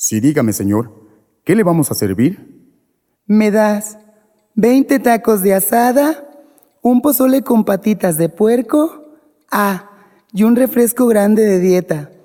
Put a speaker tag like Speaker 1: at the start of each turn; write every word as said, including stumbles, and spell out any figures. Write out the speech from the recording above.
Speaker 1: Sí, dígame, señor. ¿Qué le vamos a servir?
Speaker 2: ¿Me das veinte tacos de asada, un pozole con patitas de puerco? Ah, y un refresco grande de dieta.